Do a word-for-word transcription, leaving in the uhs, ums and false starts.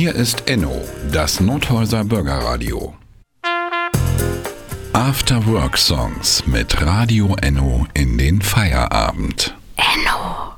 Hier ist Enno, das Nothäuser Bürgerradio. After Work Songs mit Radio Enno in den Feierabend. Enno.